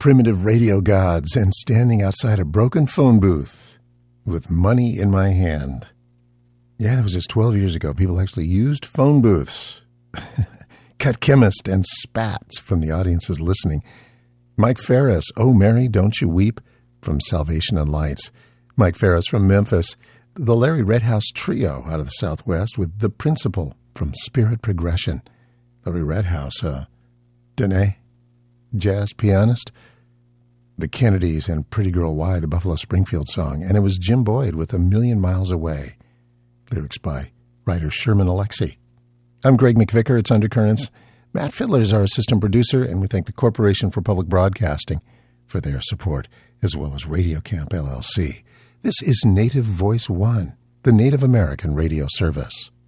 primitive radio gods and standing outside a broken phone booth with money in my hand. Yeah, that was just 12 years ago. People actually used phone booths. Cut chemist and spats from the audiences listening. Mike Ferris, Oh Mary, Don't You Weep, from Salvation and Lights. Mike Ferris from Memphis. The Larry Redhouse Trio out of the Southwest with The Principal from Spirit Progression. Larry Redhouse, Danae, jazz pianist. The Kennedys and Pretty Girl Why, the Buffalo Springfield song. And it was Jim Boyd with A Million Miles Away. Lyrics by writer Sherman Alexie. I'm Greg McVicker. It's Undercurrents. Matt Fiddler is our assistant producer, and we thank the Corporation for Public Broadcasting for their support, as well as Radio Camp LLC. This is Native Voice One, the Native American radio service.